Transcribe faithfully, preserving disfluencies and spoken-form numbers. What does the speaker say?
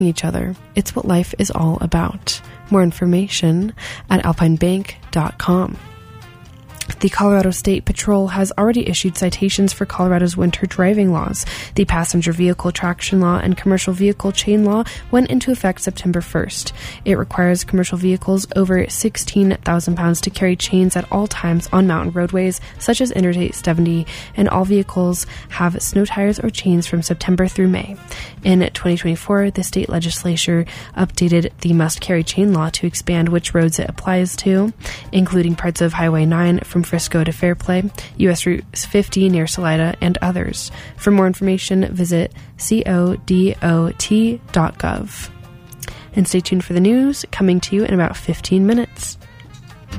each other. It's what life is all about. More information at alpine bank dot com. The Colorado State Patrol has already issued citations for Colorado's winter driving laws. The passenger vehicle traction law and commercial vehicle chain law went into effect September first. It requires commercial vehicles over sixteen thousand pounds to carry chains at all times on mountain roadways, such as Interstate seventy, and all vehicles have snow tires or chains from September through May. In twenty twenty-four, the state legislature updated the must-carry chain law to expand which roads it applies to, including parts of Highway nine from Frisco to Fairplay, U S Route fifty near Salida, and others. For more information, visit codot dot gov. And stay tuned for the news, coming to you in about fifteen minutes.